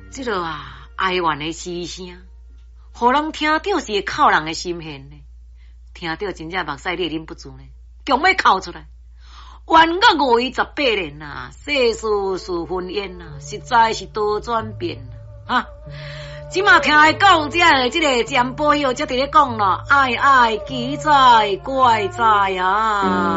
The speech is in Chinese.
这个啊哀怨的嘶声，互人听到是会扣人的心弦呢。听到真正目屎你忍不住呢，强要哭出来。冤到5月18年啊，世事事纷烟啊，实在是多转变啊！即马听伊讲，这个占卜药才伫咧讲咯，爱爱记在怪在啊。